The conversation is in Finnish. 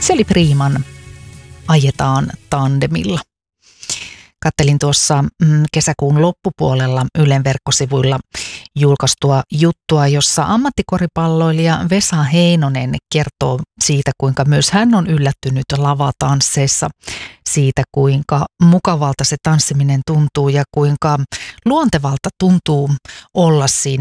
Se oli Priiman Ajetaan tandemilla. Kattelin tuossa kesäkuun loppupuolella Ylen verkkosivuilla julkaistua juttua, jossa ammattikoripalloilija Vesa Heinonen kertoo siitä, kuinka myös hän on yllättynyt lavatansseissa, siitä kuinka mukavalta se tanssiminen tuntuu ja kuinka luontevalta tuntuu olla siinä